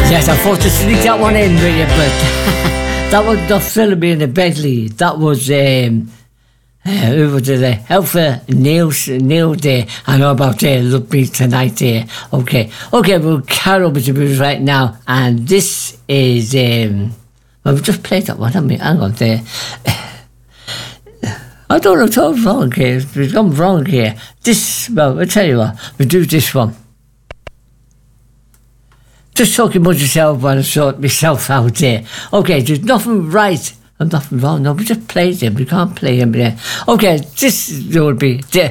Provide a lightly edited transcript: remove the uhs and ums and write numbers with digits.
Yes, I thought to sneak that one in with you, but that was not Philby and the Bentley. That was, who was it? Alpha Neil there. I know about Look Me Tonight there. Okay, we'll carry on with the blues right now. And this is, well, we just played that one, haven't we? Hang on there. I don't know, it's all wrong here. We've gone wrong here. This, well, I'll tell you what, we'll do this one. Just talking about yourself while I sort myself out there. Okay, there's nothing right and nothing wrong. No, we just played them. We can't play them there. Okay, this will be